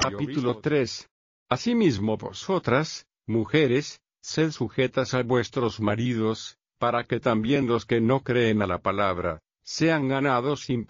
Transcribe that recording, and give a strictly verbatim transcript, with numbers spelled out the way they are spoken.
Capítulo tres. Asimismo vosotras, mujeres, sed sujetas a vuestros maridos, para que también los que no creen a la palabra, sean ganados sin